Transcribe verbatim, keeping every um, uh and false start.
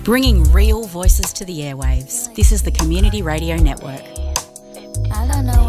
Bringing real voices to the airwaves. This is the Community Radio Network. I don't know